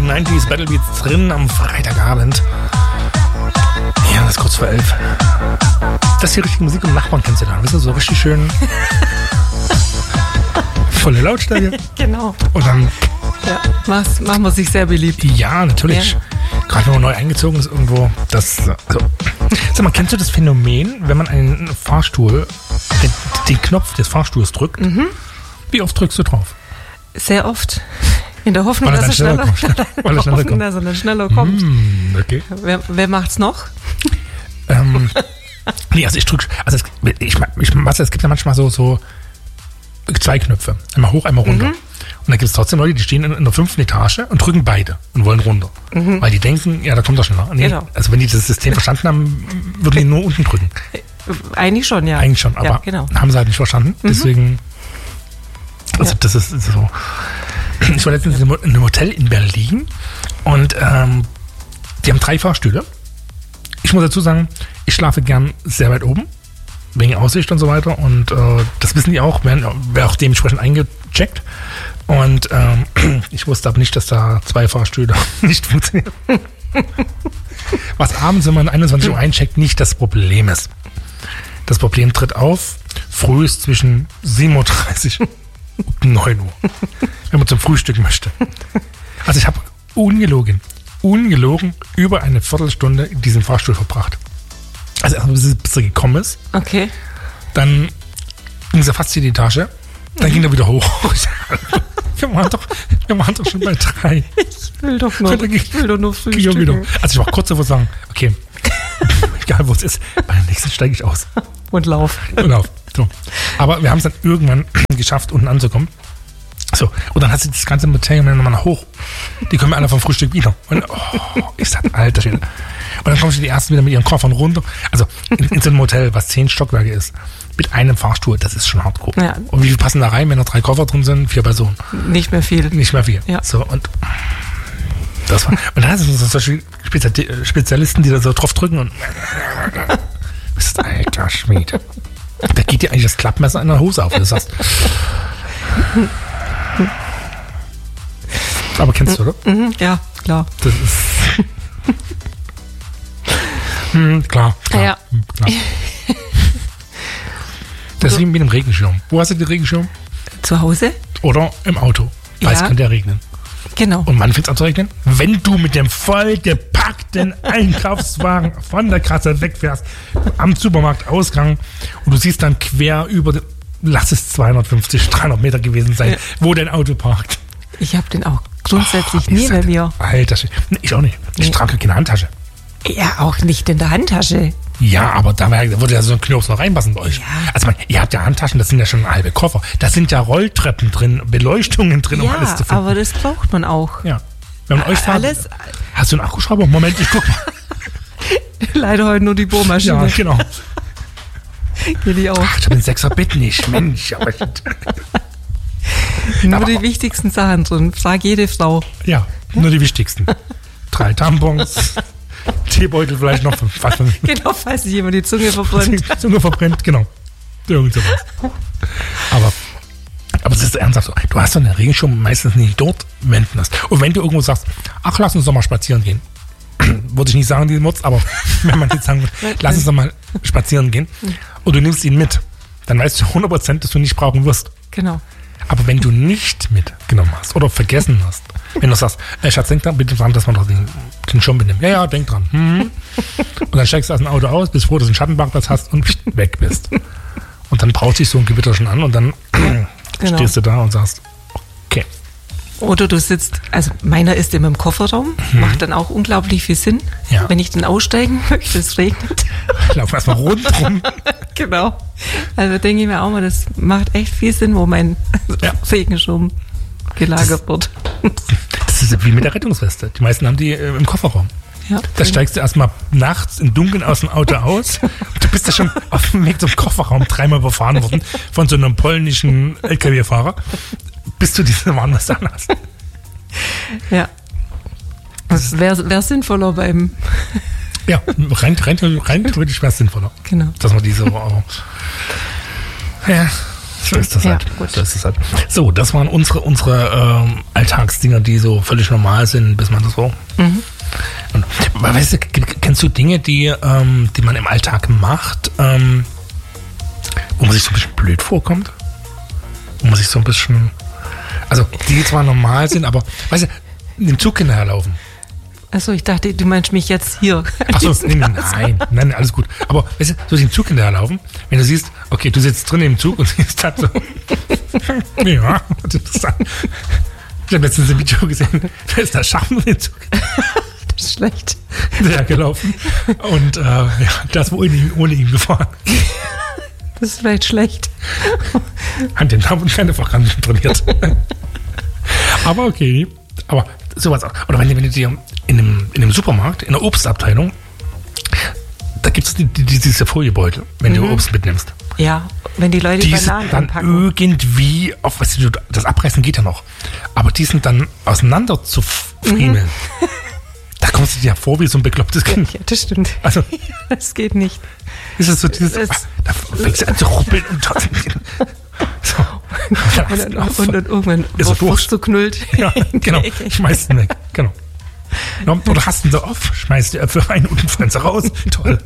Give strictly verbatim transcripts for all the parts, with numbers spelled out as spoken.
neunziger Battle Beats drin am Freitagabend. Ja, das ist kurz vor elf. Das ist die richtige Musik, um Nachbarn kennenzulernen. Wisst ihr, so richtig schön volle Lautstärke. Genau. Und dann... Ja, mach's, machen wir sich sehr beliebt. Ja, natürlich. Ja. Gerade wenn man neu eingezogen ist irgendwo. Das, also. Sag mal, kennst du das Phänomen, wenn man einen Fahrstuhl, den, den Knopf des Fahrstuhls drückt, mhm. wie oft drückst du drauf? Sehr oft. In der Hoffnung, weil dass er schneller, kommt. Weil er schneller Hoffnung, kommt. Dass er dann schneller kommt. Mm, okay. Wer, wer macht's noch? Ähm, nee, also ich drück, also es, ich, ich, was, es gibt ja manchmal so, so zwei Knöpfe. Einmal hoch, einmal runter. Mhm. Und dann gibt es trotzdem Leute, die stehen in, in der fünften Etage und drücken beide und wollen runter. Mhm. Weil die denken, ja, da kommt er schneller. Nee, genau. Also wenn die das System verstanden haben, würden die nur unten drücken. Eigentlich schon, ja. Eigentlich schon, aber ja, genau. haben sie halt nicht verstanden. Mhm. Deswegen, also ja. das ist so. Ich war letztens in einem Hotel in Berlin und ähm, die haben drei Fahrstühle. Ich muss dazu sagen, ich schlafe gern sehr weit oben, wegen Aussicht und so weiter. Und äh, das wissen die auch, werden, werden auch dementsprechend eingecheckt. Und ähm, ich wusste aber nicht, dass da zwei Fahrstühle nicht funktionieren. Was abends, wenn man einundzwanzig Uhr eincheckt, nicht das Problem ist. Das Problem tritt auf, frühest zwischen sieben Uhr dreißig und neun Uhr, wenn man zum Frühstück möchte. Also ich habe ungelogen, ungelogen über eine Viertelstunde in diesem Fahrstuhl verbracht. Also erst bis er gekommen ist. Okay. Dann ging es ja fast in die Etage. Dann mhm. ging er wieder hoch. Wir waren doch, wir waren doch schon bei drei. Ich will doch nur, ich will doch nur frühstücken. Wieder. Also ich war kurz davor sagen, okay, egal wo es ist, bei dem nächsten steige ich aus. Und lauf. Und lauf. So. Aber wir haben es dann irgendwann geschafft, unten anzukommen. So, und dann hat sie das ganze Material nochmal hoch. Die kommen alle vom Frühstück wieder. Und oh, ich sag, alter Schwede. Und dann kommen sie die ersten wieder mit ihren Koffern runter. Also in, in so einem Hotel, was zehn Stockwerke ist, mit einem Fahrstuhl, das ist schon hardcore. Ja. Und wie viel passen da rein, wenn da drei Koffer drin sind? Vier Personen. Nicht mehr viel. Nicht mehr viel. Ja. So, und das war, und dann hast du so solche Spezialisten, die da so drauf drücken und bist alter Schmied. Da geht dir eigentlich das Klappmesser in der Hose auf, wenn du sagst. Aber kennst du, oder? Ja, klar. Das ist. hm, klar. Klar, ja. klar. Das ist wie mit dem Regenschirm. Wo hast du den Regenschirm? Zu Hause. Oder im Auto. Weil ja. Es könnte ja regnen. Genau. Und wann fängt es an zu regnen? Wenn du mit dem vollgepackten Einkaufswagen von der Kasse wegfährst, am Supermarktausgang und du siehst dann quer über, den, lass es zweihundertfünfzig, dreihundert Meter gewesen sein, ja. wo dein Auto parkt. Ich habe den auch grundsätzlich oh, nie bei mir. Alter, ich auch nicht. Ich nee. trage keine Handtasche. Ja, auch nicht in der Handtasche. Ja, aber da würde ja so ein Knirps noch reinpassen bei euch. Ja. Also man, ihr habt ja Handtaschen, das sind ja schon halbe Koffer. Da sind ja Rolltreppen drin, Beleuchtungen drin, ja, um alles zu finden. Aber das braucht man auch. Ja. Wenn man euch fragt, alles. Hast du einen Akkuschrauber? Moment, ich guck mal. Leider heute nur die Bohrmaschine. Ja, genau. Geht die auch. Ach, ich bin sechser Bit nicht, Mensch. Aber nur aber die wichtigsten Sachen drin. Frag jede Frau. Ja, nur die wichtigsten. Drei Tampons. Teebeutel vielleicht noch. Fast genau, falls sich jemand die Zunge verbrennt. Die Zunge verbrennt, genau. Irgend sowas. Aber, aber das ist ernsthaft so. Du hast doch den Regenschirm meistens nicht dort, wenn du das. Und wenn du irgendwo sagst, ach, lass uns doch mal spazieren gehen. Würde ich nicht sagen, diesen Mutz, aber wenn man jetzt sagen würde, lass uns doch mal spazieren gehen. Und du nimmst ihn mit, dann weißt du hundert Prozent, dass du ihn nicht brauchen wirst. Genau. Aber wenn du nicht mitgenommen hast oder vergessen hast, wenn du sagst, ey, Schatz, denk dran, bitte dran, dass man doch den, den Schirm benimmt. Ja, ja, denk dran. Mhm. Und dann steigst du aus dem Auto aus, bist froh, dass du einen Schattenparkplatz hast und weg bist. Und dann braut sich so ein Gewitter schon an und dann genau. stehst du da und sagst, okay. Oder du sitzt, also meiner ist immer im Kofferraum, mhm. macht dann auch unglaublich viel Sinn. Ja. Wenn ich dann aussteigen möchte, es regnet. Lauf erstmal rundrum. Genau. Also denke ich mir auch mal, das macht echt viel Sinn, wo mein ja. Regenschirm gelagert das, wird. Das ist wie mit der Rettungsweste. Die meisten haben die äh, im Kofferraum. Ja, da steigst du erstmal nachts im Dunkeln aus dem Auto aus. Und du bist ja schon auf dem Weg zum Kofferraum dreimal überfahren worden von so einem polnischen L K W-Fahrer, bis du diese Warnweste an hast. Ja. Das wäre wär sinnvoller beim... Ja, rein, rein, rein theoretisch wäre es sinnvoller. Genau. Dass man diese... Oh, ja, So ist das halt. Ja, gut. So ist das halt. So, das waren unsere, unsere ähm, Alltagsdinger, die so völlig normal sind, bis man das so. Mhm. Und, weißt du, kennst du Dinge, die, ähm, die man im Alltag macht, ähm, wo man sich so ein bisschen blöd vorkommt? Wo man sich so ein bisschen. Also, die zwar normal sind, aber, weißt du, in dem Zug hinterherlaufen. Achso, ich dachte, du meinst mich jetzt hier. Achso, nee, nein, nein, alles gut. Aber weißt du, so den Zug hinterherlaufen, wenn du siehst, okay, du sitzt drin im Zug und siehst halt so. Ja, interessant. Ich habe letztens ein Video gesehen, da ist der Schaffner im Zug. Das ist schlecht. Der gelaufen. Und äh, ja, das ohne ihn, ohne ihn gefahren. Das ist vielleicht schlecht. Hat den Namen und keine Verhandlung trainiert. Aber okay. Aber sowas auch. Oder wenn, wenn du dir in einem, in einem Supermarkt, in der Obstabteilung, da gibt es die, die, diese Foliebeutel, wenn mhm. du Obst mitnimmst. Ja, wenn die Leute die Bananen dann anpacken. Irgendwie, auf, weißt du, das Abreißen geht ja noch, aber die sind dann auseinander zu friemeln. Mhm. Da kommst du dir vor wie so ein beklopptes Kind. Ja, das stimmt. Also, das geht nicht. Ist es so dieses, das, ach, da fängst du an zu ruppeln und trotzdem. So. Und, dann, und dann irgendwann wirst du knüllt. Ja, genau. Schmeißt ihn weg. Genau. Oder hast ihn so auf, schmeißt die Äpfel rein und fallen sie raus. Toll.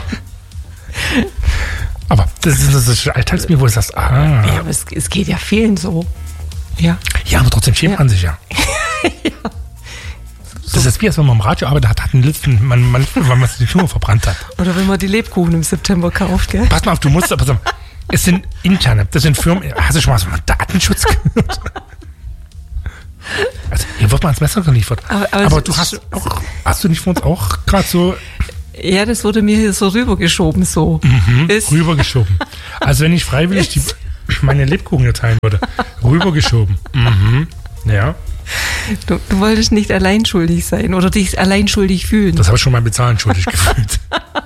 Aber das ist das Alltagsbier, wo du sagst, ah. Ja, aber es, es geht ja vielen so. Ja. Ja, aber trotzdem schämt ja. man sich ja. Ja. So. Das ist wie, als wenn man im Radio arbeitet hat, hat einen Litzen, man, man, weil man die Finger verbrannt hat. Oder wenn man die Lebkuchen im September kauft, gell? Pass mal auf, du musst, pass auf, es sind interne, das sind Firmen, hast du schon mal so einen Datenschutz gehört? Also, hier wird man ans Messer geliefert. Aber, aber, aber du hast auch, hast du nicht von uns auch gerade so... Ja, das wurde mir hier so rübergeschoben, so. Mhm, ist. Rübergeschoben. Also wenn ich freiwillig die, meine Lebkuchen erteilen würde, rübergeschoben. Mhm, ja. Du, du wolltest nicht allein schuldig sein oder dich allein schuldig fühlen. Das habe ich schon beim Bezahlen schuldig gefühlt.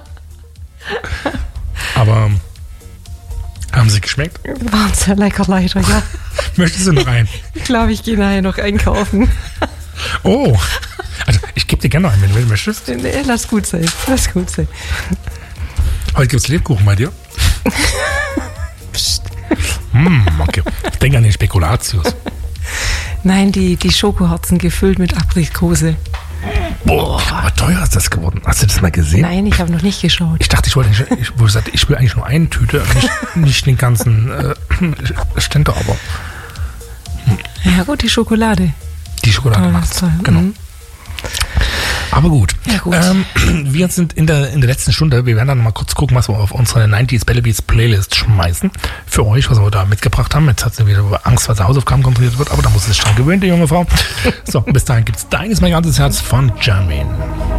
Aber haben sie geschmeckt? Waren sehr lecker, leider, ja. Möchtest du noch einen? Ich glaube, ich gehe nachher noch einkaufen. Oh, also ich gebe dir gerne noch einen, wenn du möchtest. Nee, lass gut sein, lass gut sein. Heute gibt es Lebkuchen bei dir. Psst. Mm, okay. Denk an den Spekulatius. Nein, die, die Schokoherzen gefüllt mit Aprikose. Boah, aber teuer ist das geworden. Hast du das mal gesehen? Nein, ich habe noch nicht geschaut. Ich dachte, ich wollte nicht, ich, wo ich, sagte, ich will eigentlich nur eine Tüte, nicht, nicht den ganzen äh, Ständer, aber. Hm. Ja gut, die Schokolade. Die Schokolade macht's, genau. Mhm. Aber gut. Ja, gut. Ähm, wir sind in der, in der letzten Stunde. Wir werden dann mal kurz gucken, was wir auf unsere neunziger Bellebeats Playlist schmeißen. Für euch, was wir da mitgebracht haben. Jetzt hat sie wieder Angst, was der Hausaufgaben kontrolliert wird, aber da muss es sich dran gewöhnen, die junge Frau. So, bis dahin gibt's Deines mein ganzes Herz von Jamin.